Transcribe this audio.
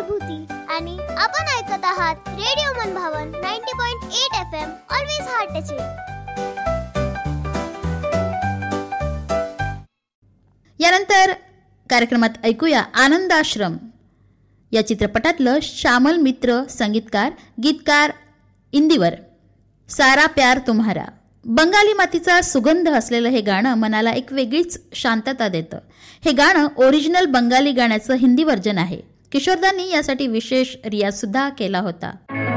अनुभूती आणि आपण ऐकत आहात रेडिओ मनभावन 90.8 FM ऑलवेज हार्ट टचिंग. यानंतर कार्यक्रमात ऐकूया आनंदाश्रम या चित्रपटातलं श्यामल मित्र संगीतकार गीतकार इंदिवर सारा प्यार तुम्हारा. बंगाली मातीचा सुगंध असलेलं हे गाणं मनाला एक वेगळीच शांतता देतं. हे गाणं ओरिजिनल बंगाली गाण्याचं हिंदी व्हर्जन आहे. किशोरदांनी यासाठी विशेष रियाज सुद्धा केला होता.